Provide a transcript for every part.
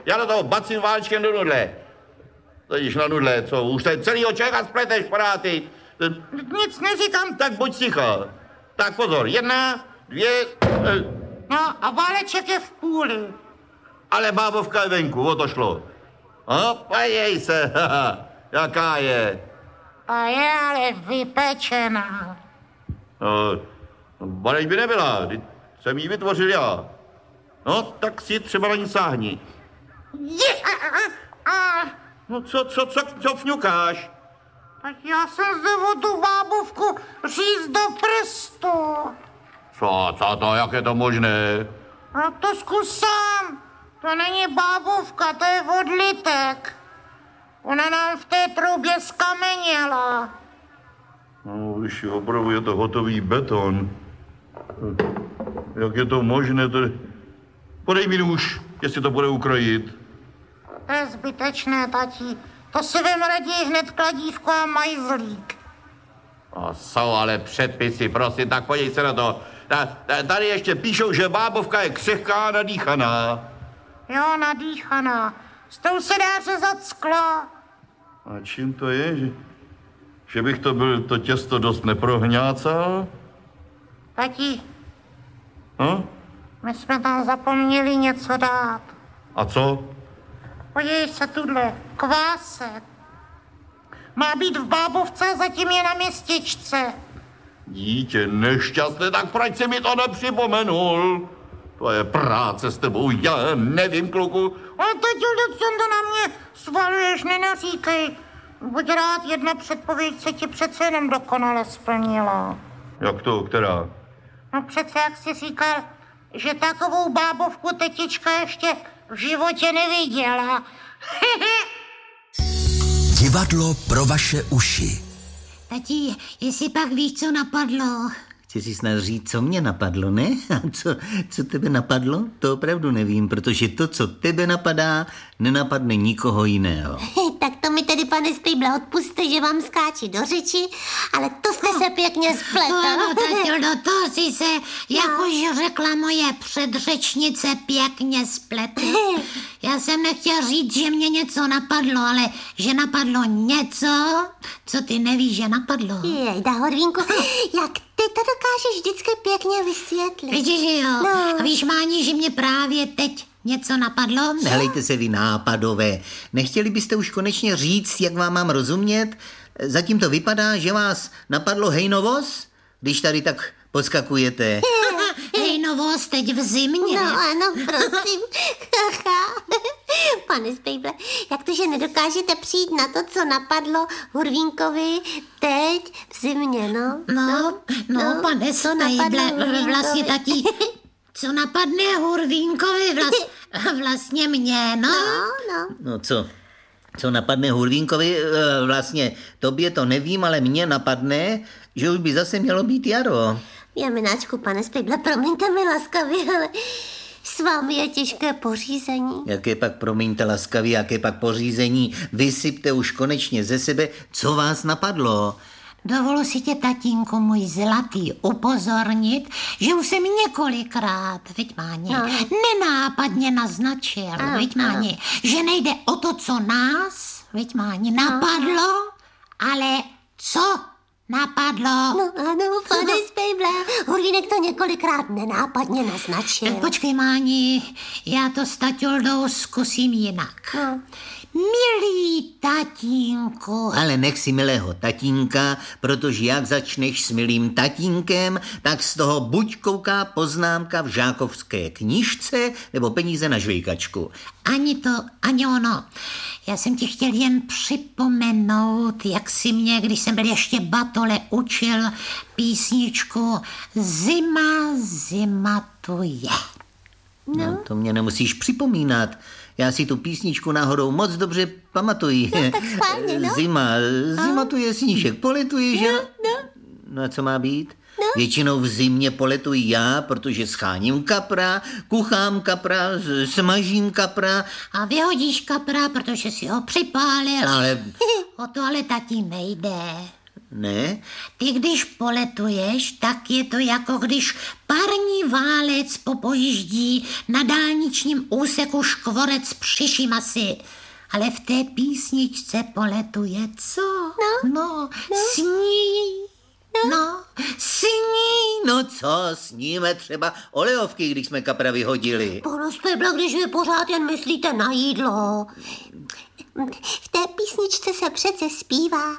Já do toho bacím válčkem do nudle. Totiž na nudle, co? Už ten celýho Čecha spleteš, paráty. Nic neříkám, tak buď ticho. Tak pozor, 1, 2... No a váleček je v půli. Ale bábovka je venku, o to šlo. Podívej se, jaká je. A je ale vypečená. Bareď by nebyla, teď jsem jí vytvořil já. No, tak si třeba na ní sáhni. No co fňukáš? Tak já jsem zde tu bábovku říct do prstu. Co to, jak je to možné? No to zkus sám. To není bábovka, to je odlitek. Ona nám v té troubě skameněla. No, když opravdu je to hotový beton. Jak je to možné? Podej mi nůž, jestli to bude ukrojit. To je zbytečné, tati. To si vem raději hned kladívko a majzlík. Jsou ale předpisy, prosím, tak podívej se na to. Tady ještě píšou, že bábovka je křehká a nadýchaná. Jo, nadýchaná. S tou se dá řezat sklo. A čím to je? Že bych to těsto dost neprohňácal? Tati, my jsme tam zapomněli něco dát. A co? Podívej se tuhle, kvásek. Má být v bábovce, zatím je na městičce. Dítě nešťastné, tak proč si mi to nepřipomenul? To je práce s tebou, já nevím, kluku. Ale teď, co to na mě svaluješ, nenaříkej. Buď rád, jedna předpověď se ti přece jenom dokonale splnila. Jak to, která? No přece, jak jsi říkal, že takovou bábovku tetička ještě v životě neviděla. Divadlo pro vaše uši. Tati, jestli pak víš, co napadlo. Chci si snad říct, co mě napadlo, ne? A co tebe napadlo? To opravdu nevím, protože to, co tebe napadá, nenapadne nikoho jiného. Tak to mi tedy, pane Spejble, odpuste, že vám skáči do řeči, ale to jste se pěkně spletl. No, Tatildo, to si se, jak už řekla moje předřečnice, pěkně spletl. Já jsem nechtěla říct, že mě něco napadlo, ale že napadlo něco, co ty nevíš, že napadlo. Jejda, Horvínku, jak ty to dokážeš vždycky pěkně vysvětlit. Vidíš, že jo? No. A víš, Máni, že mě právě teď něco napadlo? Nelejte se vy nápadové. Nechtěli byste už konečně říct, jak vám mám rozumět? Zatím to vypadá, že vás napadlo hejnovoz, když tady tak podskakujete. Hejnovoz teď v zimě. No ano, prosím. Pane Spejble, jak to, že nedokážete přijít na to, co napadlo Hurvínkovi teď v zimě, no? No, pane Spejble, vlastně tatí, co napadne Hurvínkovi, vlastně mě, no. No co? Co napadne Hurvínkovi? Vlastně tobě to nevím, ale mně napadne, že už by zase mělo být jaro. Jamináčku, pane Spejble, promiňte mi laskavě, ale s vámi je těžké pořízení. Jaké pak, promiňte laskavě, jaké pak pořízení? Vysypte už konečně ze sebe, co vás napadlo. Dovolu si tě, tatínku můj zlatý, upozornit, že už jsem několikrát, viď Máni, nenápadně naznačil, viď Máni, že nejde o to, co nás, viď Máni, napadlo, ale co napadlo. No ano, pane Spejble, Hurvínek to několikrát nenápadně naznačil. Počkej, Máni, já to s Taťoldou zkusím jinak. Milý tatínku. Ale nech si milého tatínka, protože jak začneš s milým tatínkem, tak z toho buď kouká poznámka v žákovské knížce, nebo peníze na žvejkačku. Ani to, ani ono. Já jsem ti chtěl jen připomenout, jak si mě, když jsem byl ještě batole, učil písničku Zima tu je. No, to mě nemusíš připomínat. Já si tu písničku náhodou moc dobře pamatuji. No, tak schválně, no. Zima tu je, snížek poletuje, že? No a co má být? No. Většinou v zimě poletuji já, protože scháním kapra, kuchám kapra, smažím kapra. A vyhodíš kapra, protože si ho připálil. Ale... O to ale tatí nejde. Ne? Ty, když poletuješ, tak je to jako když parní válec popojíždí na dálničním úseku škvorec přišimasy. Ale v té písničce poletuje co? No, sní. No, sní. No co, sníme třeba olejovky, když jsme kapra vyhodili. Pane Spejble, když vy pořád jen myslíte na jídlo. V té písničce se přece zpívá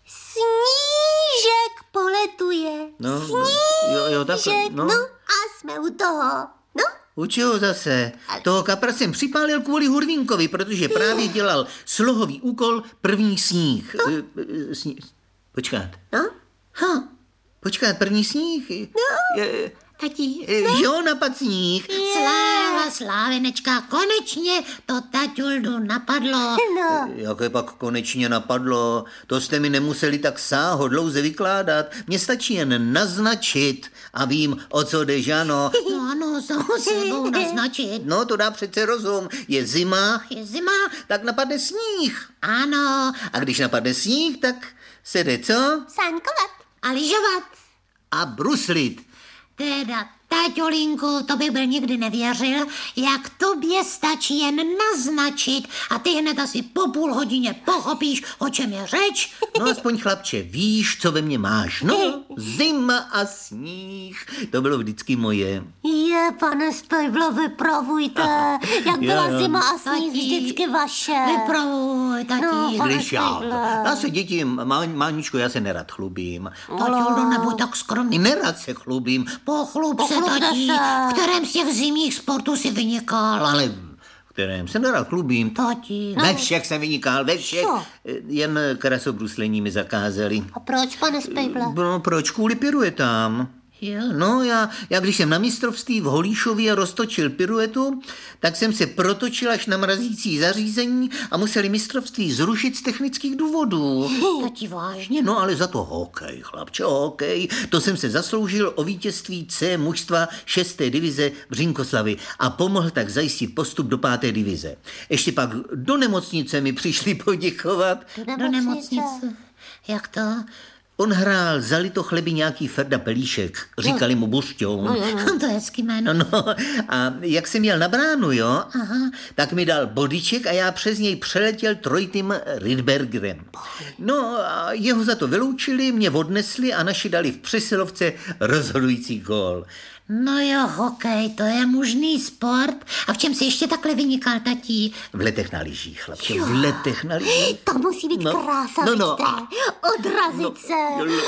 Snížek poletuje. No, Snížek, jo, takhle, no. no a jsme u toho. No, U čeho zase? Toho kapra jsem připálil kvůli Hurvínkovi, protože právě dělal slohový úkol první sníh. Počkat. no, Počkat, první sníh? Tati, Jo, napad sníh. sláva, slávenečka, konečně to taťuldu napadlo. no. Jaké pak konečně napadlo? To jste mi nemuseli tak sáhodlouze vykládat. Mně stačí jen naznačit a vím, o co jde, že ano. No ano, samou sebou naznačit. No, to dá přece rozum. Je zima, Je zima, tak napadne sníh. ano, A když napadne sníh, tak se jde co? Sánkovat. a lyžovat. A bruslit. Teda, taťolinku, to bych byl nikdy nevěřil, jak tobě stačí jen naznačit a ty hned asi po půl hodině pochopíš, o čem je řeč. No aspoň chlapče, víš, co ve mně máš. No, zima a sníh. To bylo vždycky moje. Je, pane Spejble, vypravujte, jak byla Jo. zima a sníh Tati, vždycky vaše. Vypravuj, tati. No, pane Když já, Spejble. já se děti, Máničko, já se nerad chlubím. Taťuldo, nebuď tak skromný. Nerad se chlubím, Pochlub se, Pochlubte tati. se. V kterém z těch zimních sportů si vynikal? ale v kterém se nerad chlubím. Tati. Ve všech jsem vynikal, ve všech. Co? Jen krasobruslení mi zakázali. A proč, pane Spejble? No, proč? Kvůli piruetám. Jo. No, já když jsem na mistrovství v Holíšově roztočil piruetu, tak jsem se protočil až na mrazící zařízení a museli mistrovství zrušit z technických důvodů. Tati, vážně? No ale za to hokej, chlapče, hokej. To jsem se zasloužil o vítězství C mužstva 6. divize Břinkoslavy a pomohl tak zajistit postup do 5. divize. Ještě pak do nemocnice mi přišli poděkovat. Do nemocnice. Jak to? On hrál za Litochleby nějaký Ferda Pelíšek, říkali mu Bušťoun. To je hezký jméno. No, a jak jsem jel na bránu, jo, tak mi dal bodyček a já přes něj přeletěl trojitým Rydbergerem. No a jeho za to vyloučili, mě odnesli a naši dali v přesilovce rozhodující gól. No jo, hokej, to je mužný sport. A v čem si ještě takhle vynikal, tatí? V letech na lyžích, chlapče, v letech na lyžích. To musí být krása, no. vidíte? Odrazit se.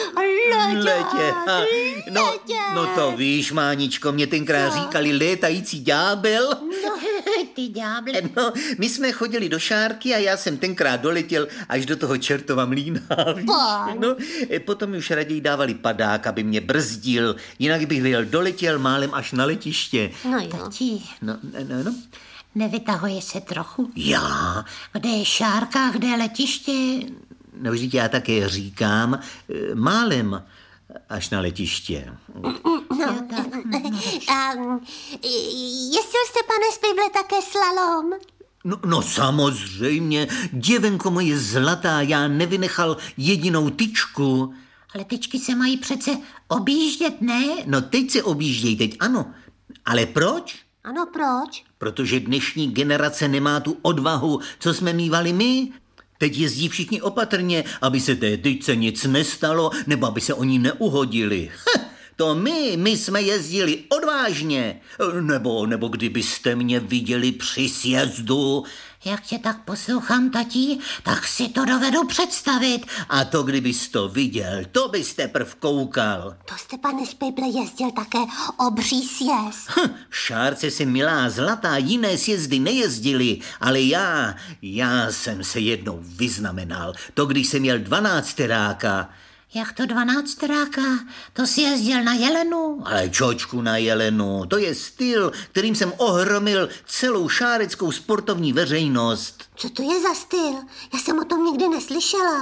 Letě. Letět. No to víš, Máničko, mě tenkrát říkali létající ďábel. Ty ďáble. No, my jsme chodili do Šárky a já jsem tenkrát doletěl až do toho Čertova mlýna. No, potom už raději dávali padák, aby mě brzdil, jinak bych vyjel doletěl málem až na letiště. No jo. Tati, No. nevytahuje se trochu? Já? Kde je Šárka, kde je letiště? No, vždyť já také říkám, málem až na letiště. Jo, tak. A jezdil jste, pane Spejble, také slalom? No samozřejmě, děvenko moje zlatá, já nevynechal jedinou tyčku. Ale tyčky se mají přece objíždět, ne? No teď se objíždějí, teď ano. Ale proč? Ano, proč? Protože dnešní generace nemá tu odvahu, co jsme mívali my. Teď jezdí všichni opatrně, aby se té tyčce nic nestalo, nebo aby se oni neuhodili. To my jsme jezdili odvážně. Nebo kdybyste mě viděli při sjezdu. Jak tě tak poslouchám, tatí, tak si to dovedu představit. A to, kdybys to viděl, to byste prv koukal. To jste, pane Spejble, jezdil také obří sjezd. V Šárce si milá zlatá jiné sjezdy nejezdili, ale já jsem se jednou vyznamenal. To, když jsem měl 12 ráka. Jak to 12ráka? To si jezdil na Jelenu? Ale čočku na Jelenu, to je styl, kterým jsem ohromil celou šáreckou sportovní veřejnost. Co to je za styl? Já jsem o tom nikdy neslyšela.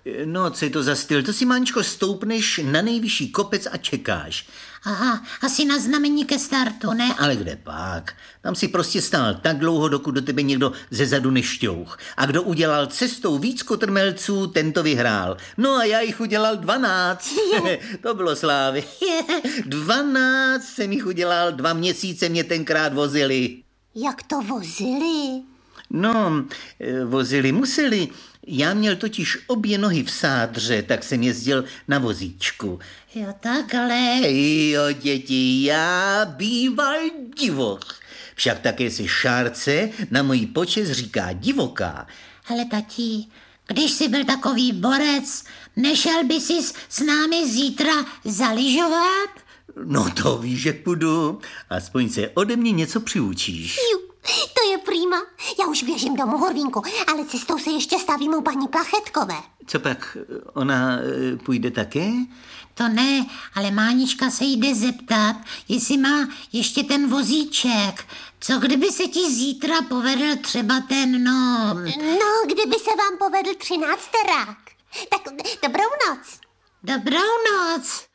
No, co je to za styl? To si, Máničko, stoupneš na nejvyšší kopec a čekáš. Aha, asi na znamení ke startu, ne? Ale kde pak? Tam si prostě stál tak dlouho, dokud do tebe někdo ze zadu nešťouch. A kdo udělal cestou víc kotrmelců, ten to vyhrál. No a já jich udělal 12. To bylo slávy. 12 jsem jich udělal, 2 měsíce mě tenkrát vozili. Jak to vozili? No, vozili museli. Já měl totiž obě nohy v sádře, tak jsem jezdil na vozíčku. Jo, takhle. Jo, děti, já býval divoch. Však také se Šárce na mojí počest říká divoká. Ale tati, když jsi byl takový borec, nešel by si s námi zítra zalyžovat? No to víš, že půjdu. Aspoň se ode mě něco přiučíš. To je prima. Já už běžím domů, Horvínku, ale cestou se ještě stavím u paní Plachetkové. Co pak, ona půjde také? To ne, ale Mánička se jde zeptat, jestli má ještě ten vozíček. Co kdyby se ti zítra povedl třeba ten, No, kdyby se vám povedl 13. rák. Tak dobrou noc. Dobrou noc.